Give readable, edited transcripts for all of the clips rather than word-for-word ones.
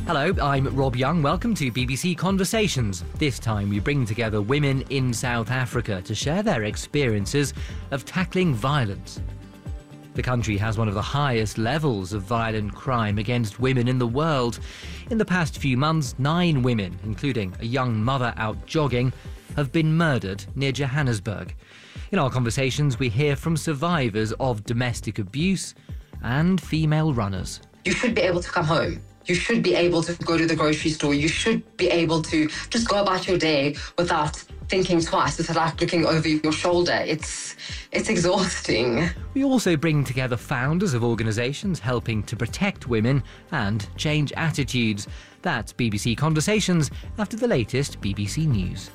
Hello, I'm Rob Young. Welcome to BBC Conversations. This time we bring together women in South Africa to share their experiences of tackling violence. The country has one of the highest levels of violent crime against women in the world. In the past few months, 9 women, including a young mother out jogging, have been murdered near Johannesburg. In our conversations, we hear from survivors of domestic abuse and female runners. You should be able to come home. You should be able to go to the grocery store. You should be able to just go about your day without thinking twice. It's like looking over your shoulder. It's exhausting. We also bring together founders of organisations helping to protect women and change attitudes. That's BBC Conversations after the latest BBC News.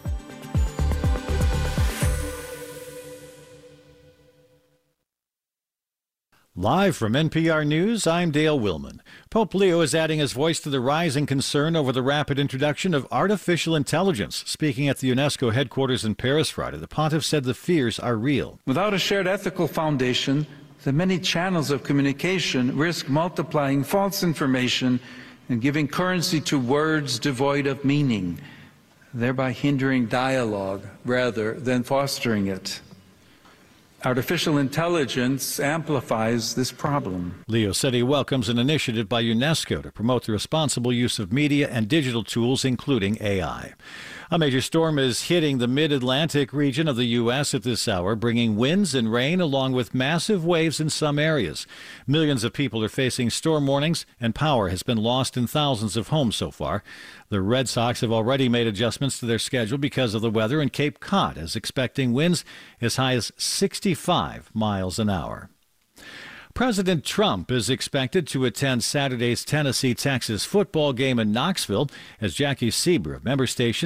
Live from NPR News, I'm Dale Willman. Pope Leo is adding his voice to the rising concern over the rapid introduction of artificial intelligence. Speaking at the UNESCO headquarters in Paris Friday, the pontiff said the fears are real. Without a shared ethical foundation, the many channels of communication risk multiplying false information and giving currency to words devoid of meaning, thereby hindering dialogue rather than fostering it. Artificial intelligence amplifies this problem. Leo said he welcomes an initiative by UNESCO to promote the responsible use of media and digital tools, including AI. A major storm is hitting the mid-Atlantic region of the U.S. at this hour, bringing winds and rain along with massive waves in some areas. Millions of people are facing storm warnings, and power has been lost in thousands of homes so far. The Red Sox have already made adjustments to their schedule because of the weather, and Cape Cod is expecting winds as high as 65 miles an hour. President Trump is expected to attend Saturday's Tennessee-Texas football game in Knoxville. As Jackie Sieber of member station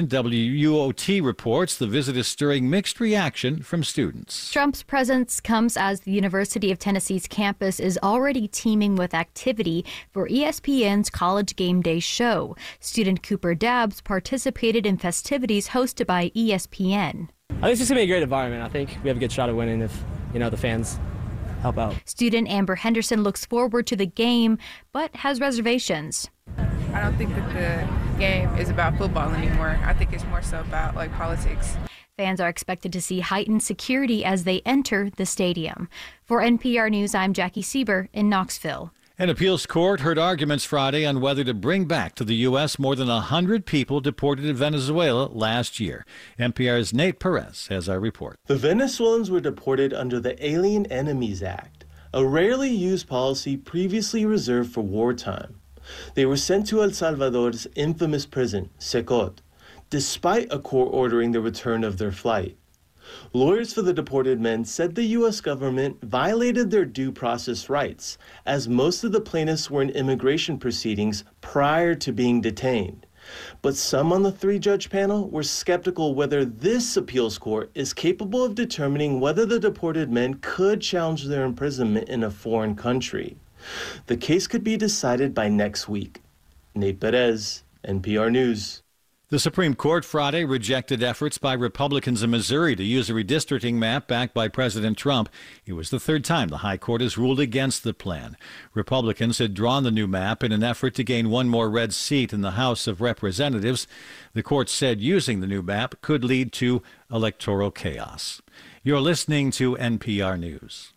WUOT reports, the visit is stirring mixed reaction from students. Trump's presence comes as the University of Tennessee's campus is already teeming with activity for ESPN's College Game Day show. Student Cooper Dabbs participated in festivities hosted by ESPN. I think it's just going to be a great environment. I think we have a good shot at winning if, the fans help out. Student Amber Henderson looks forward to the game, but has reservations. I don't think that the game is about football anymore. I think it's more so about politics. Fans are expected to see heightened security as they enter the stadium. For NPR News, I'm Jackie Sieber in Knoxville. An appeals court heard arguments Friday on whether to bring back to the U.S. more than 100 people deported to Venezuela last year. NPR's Nate Perez has our report. The Venezuelans were deported under the Alien Enemies Act, a rarely used policy previously reserved for wartime. They were sent to El Salvador's infamous prison, Secot, despite a court ordering the return of their flight. Lawyers for the deported men said the U.S. government violated their due process rights, as most of the plaintiffs were in immigration proceedings prior to being detained. But some on the 3-judge panel were skeptical whether this appeals court is capable of determining whether the deported men could challenge their imprisonment in a foreign country. The case could be decided by next week. Nate Perez, NPR News. The Supreme Court Friday rejected efforts by Republicans in Missouri to use a redistricting map backed by President Trump. It was the third time the High Court has ruled against the plan. Republicans had drawn the new map in an effort to gain one more red seat in the House of Representatives. The court said using the new map could lead to electoral chaos. You're listening to NPR News.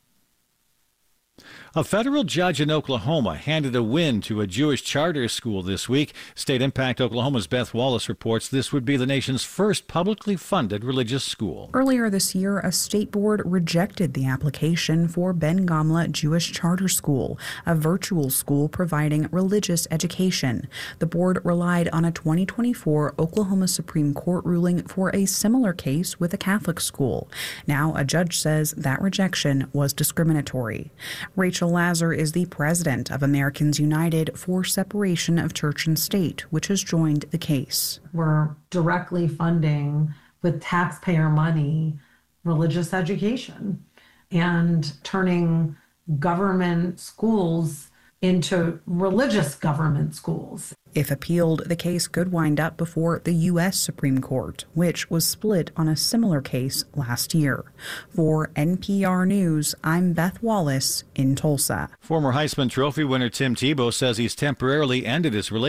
A federal judge in Oklahoma handed a win to a Jewish charter school this week. State Impact Oklahoma's Beth Wallace reports this would be the nation's first publicly funded religious school. Earlier this year, a state board rejected the application for Ben Gamla Jewish Charter School, a virtual school providing religious education. The board relied on a 2024 Oklahoma Supreme Court ruling for a similar case with a Catholic school. Now, a judge says that rejection was discriminatory. Rachel Lazar is the president of Americans United for Separation of Church and State, which has joined the case. We're directly funding with taxpayer money religious education and turning government schools into religious government schools. If appealed, the case could wind up before the U.S. Supreme Court, which was split on a similar case last year. For NPR News, I'm Beth Wallace in Tulsa. Former Heisman Trophy winner Tim Tebow says he's temporarily ended his relationship